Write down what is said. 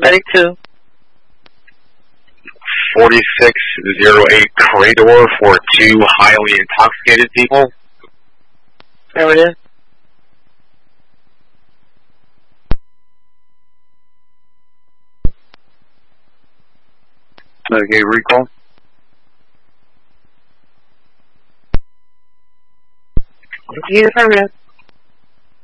32. 4608 corridor for 2 highly intoxicated people. There it is. Okay, recall. You affirmative.